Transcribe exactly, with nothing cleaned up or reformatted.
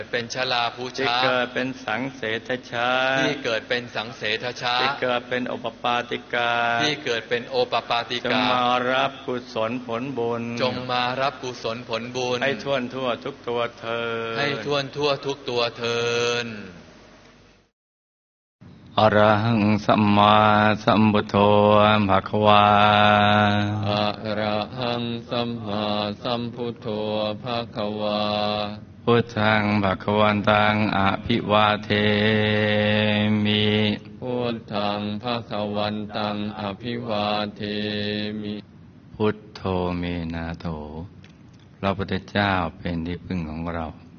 เป็นชลาภูชาที่เกิดเป็นสังเสทชาที่เกิดเป็นสังเสทชาที่เกิดเป็นโอปปาติกาที่เกิดเป็นโอปปาติกาจงมารับกุศลผลบุญจงมารับกุศลผลบุญให้ท่วนทั่วทุกตัวเธอให้ท่วนทั่วทุกตัวเทินอรหังสัมมาสัมพุทโธภควาอะระหังสัมมาสัมพุทโธภควาพุทธังภควันตังอภิวาเทมิพุทธังภควันตังอภิวาเทมิพุทโธเมนะโถพระพุทธเจ้าเป็นที่พึ่งของเรา